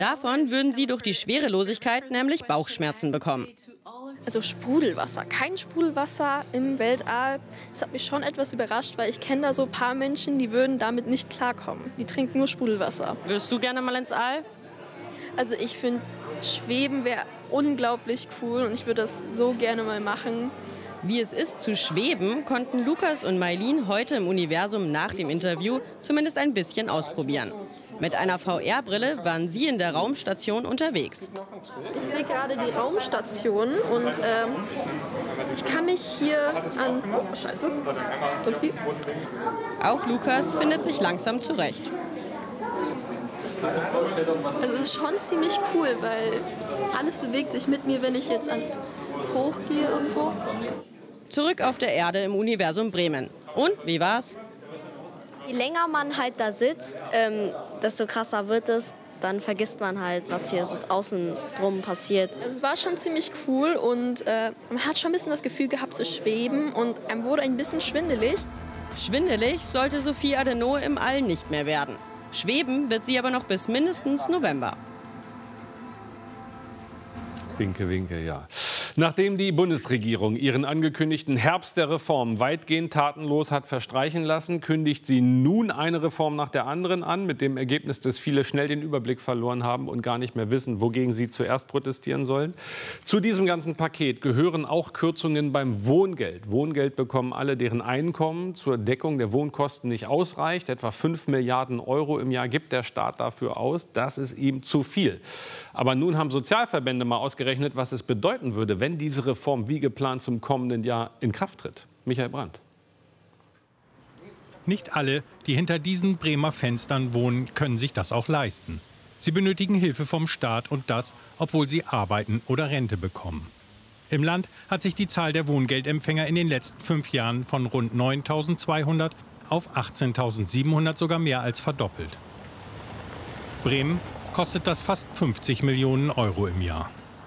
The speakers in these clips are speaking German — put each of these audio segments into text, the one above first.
Davon würden sie durch die Schwerelosigkeit nämlich Bauchschmerzen bekommen. Also Sprudelwasser, kein Sprudelwasser im Weltall. Das hat mich schon etwas überrascht, weil ich kenne da so ein paar Menschen, die würden damit nicht klarkommen. Die trinken nur Sprudelwasser. Würdest du gerne mal ins All? Also ich finde, Schweben wäre unglaublich cool und ich würde das so gerne mal machen. Wie es ist zu schweben, konnten Lukas und Maylin heute im Universum nach dem Interview zumindest ein bisschen ausprobieren. Mit einer VR-Brille waren sie in der Raumstation unterwegs. Ich sehe gerade die Raumstation und ich kann mich hier an... Oh, scheiße. Upsi. Auch Lukas findet sich langsam zurecht. Also es ist schon ziemlich cool, weil alles bewegt sich mit mir, wenn ich jetzt hochgehe irgendwo. Zurück auf der Erde im Universum Bremen. Und, wie war's? Je länger man halt da sitzt, desto krasser wird es. Dann vergisst man halt, was hier so außen drum passiert. Es war schon ziemlich cool und man hat schon ein bisschen das Gefühl gehabt zu schweben und einem wurde ein bisschen schwindelig. Schwindelig sollte Sophie Adenauer im All nicht mehr werden. Schweben wird sie aber noch bis mindestens November. Winke, winke, ja. Nachdem die Bundesregierung ihren angekündigten Herbst der Reform weitgehend tatenlos hat verstreichen lassen, kündigt sie nun eine Reform nach der anderen an, mit dem Ergebnis, dass viele schnell den Überblick verloren haben und gar nicht mehr wissen, wogegen sie zuerst protestieren sollen. Zu diesem ganzen Paket gehören auch Kürzungen beim Wohngeld. Wohngeld bekommen alle, deren Einkommen zur Deckung der Wohnkosten nicht ausreicht. Etwa 5 Milliarden Euro im Jahr gibt der Staat dafür aus. Das ist ihm zu viel. Aber nun haben Sozialverbände mal ausgerechnet, was es bedeuten würde, wenn diese Reform wie geplant zum kommenden Jahr in Kraft tritt. Michael Brandt. Nicht alle, die hinter diesen Bremer Fenstern wohnen, können sich das auch leisten. Sie benötigen Hilfe vom Staat und das, obwohl sie arbeiten oder Rente bekommen. Im Land hat sich die Zahl der Wohngeldempfänger in den letzten 5 Jahren von rund 9.200 auf 18.700 sogar mehr als verdoppelt. Bremen kostet das fast 50 Millionen Euro im Jahr.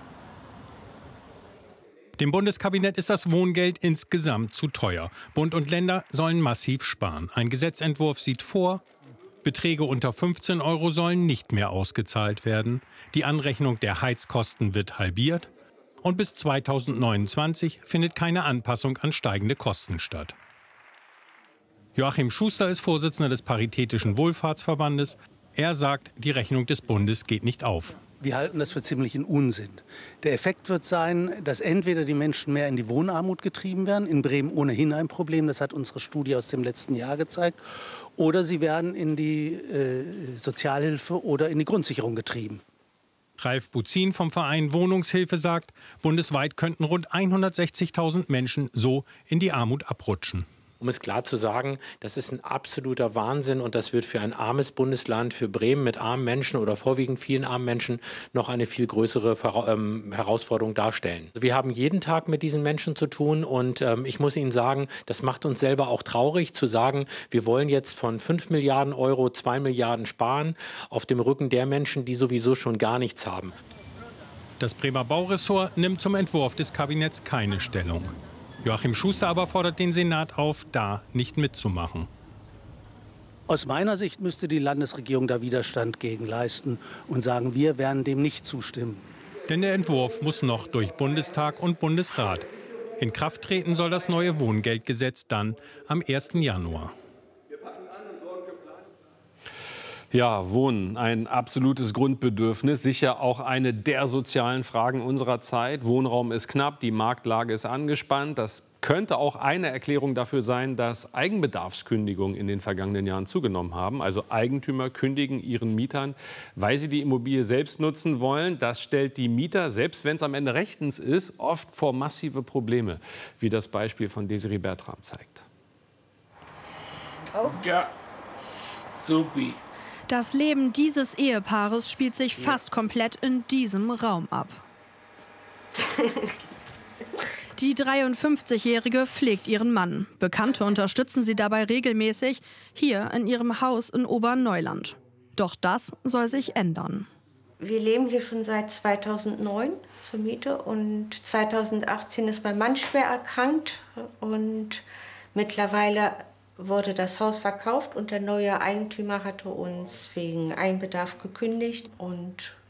Dem Bundeskabinett ist das Wohngeld insgesamt zu teuer. Bund und Länder sollen massiv sparen. Ein Gesetzentwurf sieht vor, Beträge unter 15 Euro sollen nicht mehr ausgezahlt werden. Die Anrechnung der Heizkosten wird halbiert. Und bis 2029 findet keine Anpassung an steigende Kosten statt. Joachim Schuster ist Vorsitzender des Paritätischen Wohlfahrtsverbandes. Er sagt, die Rechnung des Bundes geht nicht auf. Wir halten das für ziemlichen Unsinn. Der Effekt wird sein, dass entweder die Menschen mehr in die Wohnarmut getrieben werden, in Bremen ohnehin ein Problem, das hat unsere Studie aus dem letzten Jahr gezeigt, oder sie werden in die Sozialhilfe oder in die Grundsicherung getrieben. Ralf Buzin vom Verein Wohnungshilfe sagt, bundesweit könnten rund 160.000 Menschen so in die Armut abrutschen. Um es klar zu sagen, das ist ein absoluter Wahnsinn und das wird für ein armes Bundesland, für Bremen mit armen Menschen oder vorwiegend vielen armen Menschen noch eine viel größere Herausforderung darstellen. Wir haben jeden Tag mit diesen Menschen zu tun und ich muss Ihnen sagen, das macht uns selber auch traurig zu sagen, wir wollen jetzt von 5 Milliarden Euro 2 Milliarden sparen auf dem Rücken der Menschen, die sowieso schon gar nichts haben. Das Bremer Bauressort nimmt zum Entwurf des Kabinetts keine Stellung. Joachim Schuster aber fordert den Senat auf, da nicht mitzumachen. Aus meiner Sicht müsste die Landesregierung da Widerstand gegen leisten und sagen, wir werden dem nicht zustimmen. Denn der Entwurf muss noch durch Bundestag und Bundesrat. In Kraft treten soll das neue Wohngeldgesetz dann am 1. Januar. Ja, Wohnen, ein absolutes Grundbedürfnis, sicher auch eine der sozialen Fragen unserer Zeit. Wohnraum ist knapp, die Marktlage ist angespannt. Das könnte auch eine Erklärung dafür sein, dass Eigenbedarfskündigungen in den vergangenen Jahren zugenommen haben. Also Eigentümer kündigen ihren Mietern, weil sie die Immobilie selbst nutzen wollen. Das stellt die Mieter, selbst wenn es am Ende rechtens ist, oft vor massive Probleme, wie das Beispiel von Desiree Bertram zeigt. Oh. Ja, supi. Das Leben dieses Ehepaares spielt sich fast komplett in diesem Raum ab. Die 53-Jährige pflegt ihren Mann. Bekannte unterstützen sie dabei regelmäßig hier in ihrem Haus in Oberneuland. Doch das soll sich ändern. Wir leben hier schon seit 2009 zur Miete und 2018 ist mein Mann schwer erkrankt und mittlerweile wurde das Haus verkauft und der neue Eigentümer hatte uns wegen Eigenbedarf gekündigt und